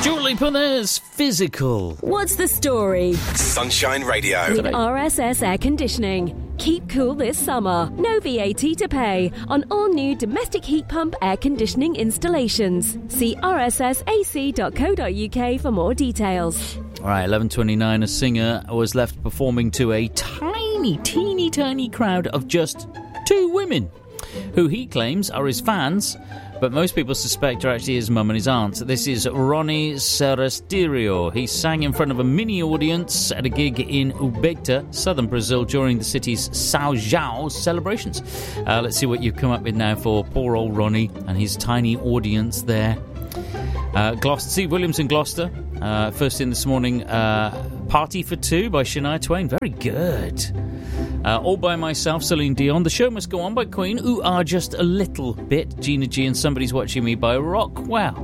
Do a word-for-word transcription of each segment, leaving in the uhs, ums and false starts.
Julie Punners, Physical. What's the story? Sunshine Radio. With R S S Air Conditioning. Keep cool this summer. No V A T to pay on all new domestic heat pump air conditioning installations. See r s s a c dot co dot u k for more details. All right, eleven twenty-nine, a singer was left performing to a tiny, teeny, tiny crowd of just two women, who he claims are his fans, but most people suspect are actually his mum and his aunt. This is Ronnie Seresterio. He sang in front of a mini audience at a gig in Ubeta, southern Brazil, during the city's São João celebrations. Uh, let's see what you've come up with now for poor old Ronnie and his tiny audience there. Uh, Gloucester, Steve Williams in Gloucester. Uh, first in this morning, uh, Party for Two by Shania Twain. Very good. Uh, All By Myself, Celine Dion. The Show Must Go On by Queen. Ooh, Ah, Just a Little Bit, Gina G and Somebody's Watching Me by Rockwell.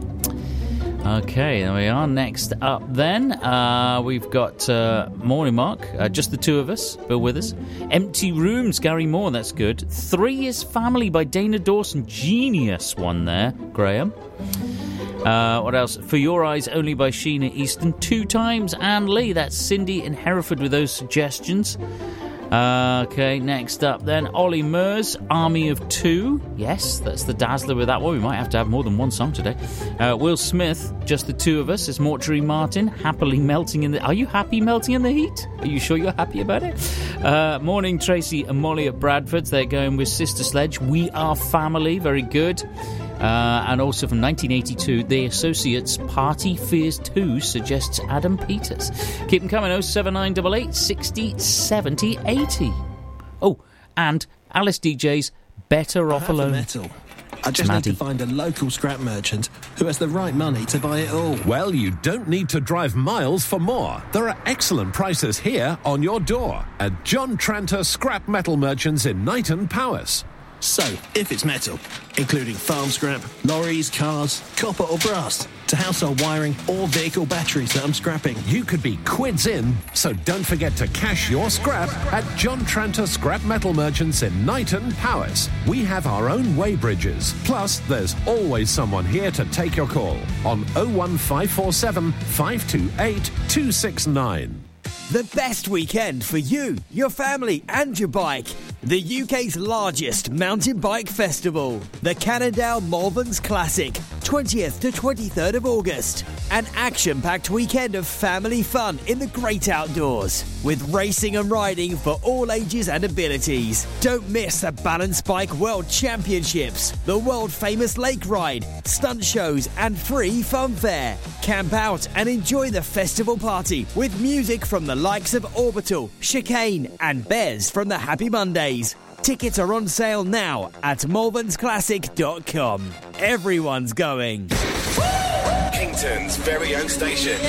Okay, there we are. Next up then, uh, we've got uh, Morning Mark, uh, Just the Two of Us, Bill Withers. Empty Rooms, Gary Moore, that's good. Three is Family by Dana Dawson. Genius one there, Graham. Uh, what else? For Your Eyes Only by Sheena Easton. Two Times Anne Lee, that's Cindy in Hereford with those suggestions. Uh, okay, next up then, Ollie Murs, Army of Two. Yes, that's the Dazzler with that one. We might have to have more than one song today. Uh, Will Smith, Just the Two of Us. It's Mortuary Martin, Happily Melting in the... Are you happy melting in the heat? Are you sure you're happy about it? Uh, Morning Tracy and Molly at Bradford's. They're going with Sister Sledge. We Are Family, very good. Uh, and also from nineteen eighty-two, The Associates' Party Fears two suggests Adam Peters. Keep them coming, oh seven nine eight eight, sixty, seventy, eighty. Oh, and Alice D J's Better Off Alone. Metal. I just Maddie. need to find a local scrap merchant who has the right money to buy it all. Well, you don't need to drive miles for more. There are excellent prices here on your door at John Tranter Scrap Metal Merchants in Knighton, Powys. So, if it's metal, including farm scrap, lorries, cars, copper or brass, to household wiring or vehicle batteries that I'm scrapping, you could be quids in, so don't forget to cash your scrap at John Tranter Scrap Metal Merchants in Knighton, Powys. We have our own weighbridges, plus there's always someone here to take your call on oh one five four seven, five two eight, two six nine. The best weekend for you, your family and your bike. The U K's largest mountain bike festival, the Cannondale Malverns Classic, twentieth to twenty-third of August. An action-packed weekend of family fun in the great outdoors, with racing and riding for all ages and abilities. Don't miss the Balance Bike World Championships, the world-famous lake ride, stunt shows and free fun fair. Camp out and enjoy the festival party with music from the likes of Orbital, Chicane and Bez from the Happy Mondays. Tickets are on sale now at malverns classic dot com. Everyone's going. Kington's very own station.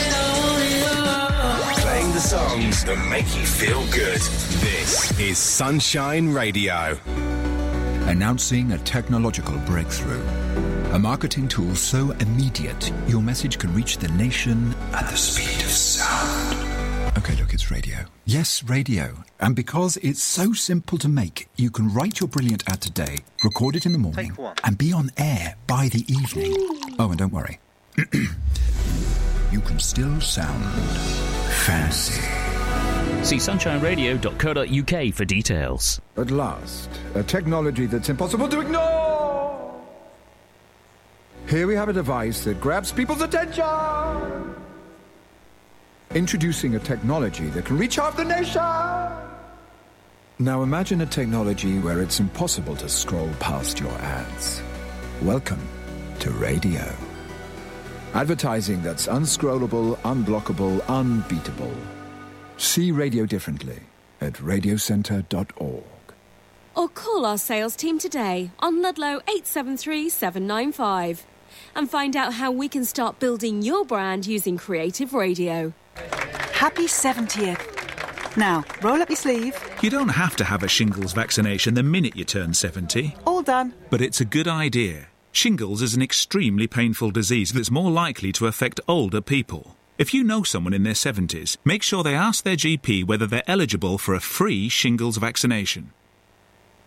Playing the songs that make you feel good. This is Sunshine Radio. Announcing a technological breakthrough. A marketing tool so immediate, your message can reach the nation at the speed of sound. Okay, look, it's radio. Yes, radio. And because it's so simple to make, you can write your brilliant ad today, record it in the morning, and be on air by the evening. Oh, and don't worry. You can still sound fancy. See sunshine radio dot co dot u k for details. At last, a technology that's impossible to ignore. Here we have a device that grabs people's attention. Introducing a technology that can reach half the nation. Now imagine a technology where it's impossible to scroll past your ads. Welcome to radio. Advertising that's unscrollable, unblockable, unbeatable. See radio differently at radio centre dot org. Or call our sales team today on Ludlow eight seven three, seven nine five and find out how we can start building your brand using creative radio. Happy seventieth. Now, roll up your sleeve. You don't have to have a shingles vaccination the minute you turn seventy. All done. But it's a good idea. Shingles is an extremely painful disease that's more likely to affect older people. If you know someone in their seventies, make sure they ask their G P whether they're eligible for a free shingles vaccination.